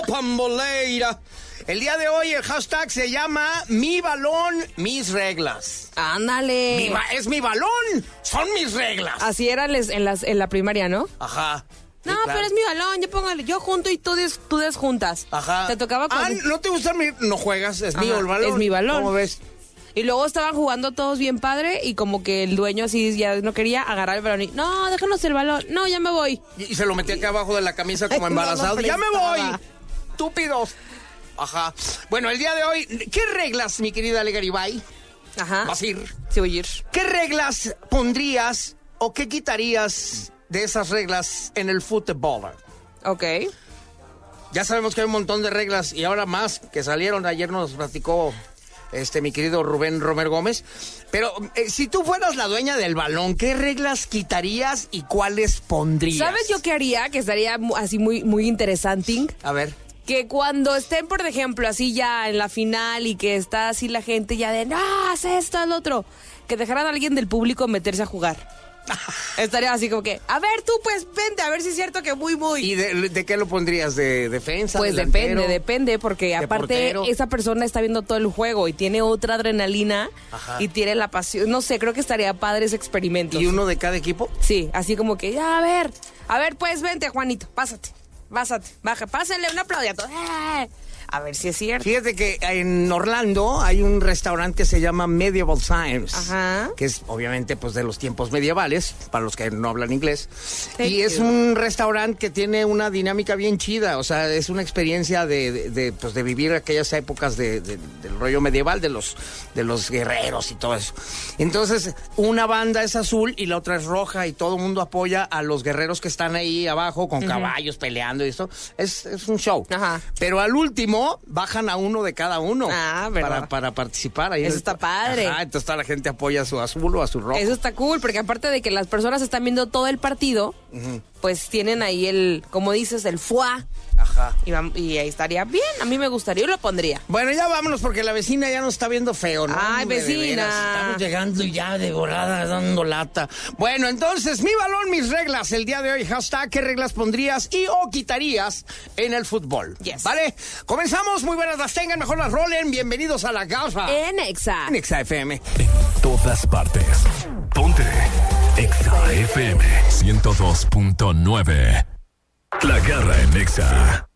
pamboleira. El día de hoy el hashtag se llama Mi balón, mis reglas. Ándale. Es mi balón, son mis reglas. Así era en la primaria, ¿no? Ajá. No, Sí, claro. pero es mi balón, yo junto y tú desjuntas. Ajá. Te tocaba con... ¿no te gusta no juegas? Es mío el balón. Es mi balón. ¿Cómo ves? Y luego estaban jugando todos bien padre y como que el dueño así ya no quería agarrar el balón y no, déjanos el balón, no, ya me voy. Y se lo metía acá abajo de la camisa como Ay, embarazado. no lo ¡Ya me voy! prestaba. ¡Estúpidos! Ajá. Bueno, el día de hoy, ¿qué reglas, mi querida Ale Garibay? Ajá. Vas a ir. Sí, voy a ir. ¿Qué reglas pondrías o qué quitarías de esas reglas en el fútbol? Ok. Ya sabemos que hay un montón de reglas y ahora más que salieron. Ayer nos platicó mi querido Rubén Romero Gómez. Pero si tú fueras la dueña del balón, ¿qué reglas quitarías y cuáles pondrías? ¿Sabes yo qué haría? Que estaría así muy, muy interesante. A ver. Que cuando estén, por ejemplo, así ya en la final y que está así la gente ya de, no, haz esto, haz lo otro, que dejaran a alguien del público meterse a jugar. Estaría así como que, a ver, tú pues vente, a ver si es cierto que muy. ¿Y de qué lo pondrías? ¿De defensa? Pues delantero, depende, porque aparte portero? esa persona está viendo todo el juego y tiene otra adrenalina. Ajá. Y tiene la pasión. No sé, creo que estaría padre ese experimento. ¿Y uno de cada equipo? Sí, así como que, ya, a ver, pues vente, Juanito, pásate, baja, pásenle un aplauso a todos. A ver si es cierto. Fíjate que en Orlando hay un restaurante que se llama Medieval Times. Ajá. Que es obviamente pues de los tiempos medievales, para los que no hablan inglés. Thank y es you. un restaurante que tiene una dinámica bien chida. O sea, es una experiencia de vivir aquellas épocas del rollo medieval, de los guerreros y todo eso. Entonces, una banda es azul y la otra es roja y todo el mundo apoya a los guerreros que están ahí abajo con caballos peleando y esto. Es un show. Ajá. Pero al último bajan a uno de cada uno ¿verdad? para participar ahí. Eso está padre. Ajá, entonces toda la gente apoya a su azul o a su rojo. Eso está cool, porque aparte de que las personas están viendo todo el partido, pues tienen ahí como dices, el foie. Ajá. Y ahí estaría bien, a mí me gustaría, yo lo pondría. Bueno, ya vámonos porque la vecina ya nos está viendo feo, ¿no? Ay, Hombre, de vecina. veras, estamos llegando ya de volada, dando lata. Bueno, entonces, mi balón, mis reglas. El día de hoy, hashtag, ¿qué reglas pondrías y o quitarías en el fútbol? Yes. ¿Vale? Comenzamos, muy buenas las tengan, mejor las rolen. Bienvenidos a La Garza. En Exa. En Exa FM. En todas partes. Ponte Exa FM 102.9. La Garra en Exa.